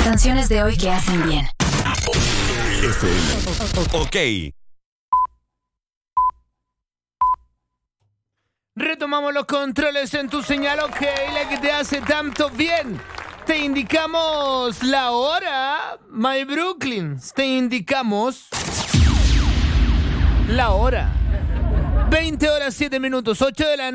Canciones de hoy que hacen bien. Ok. Retomamos los controles en tu señal, ok, la que te hace tanto bien. Te indicamos la hora, My Brooklyn. Te indicamos la hora. 20 horas 7 minutos, 8 de la noche.